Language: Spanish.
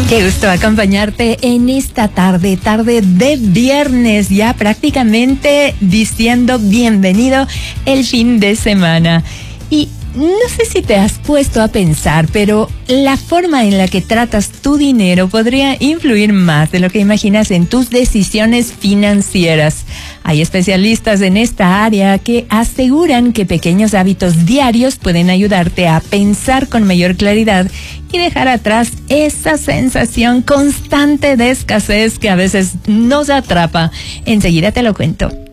Qué gusto acompañarte en esta tarde de viernes, ya prácticamente diciendo bienvenido el fin de semana. Y no sé si te has puesto a pensar, pero la forma en la que tratas tu dinero podría influir más de lo que imaginas en tus decisiones financieras. Hay especialistas en esta área que aseguran que pequeños hábitos diarios pueden ayudarte a pensar con mayor claridad y dejar atrás esa sensación constante de escasez que a veces nos atrapa. Enseguida te lo cuento.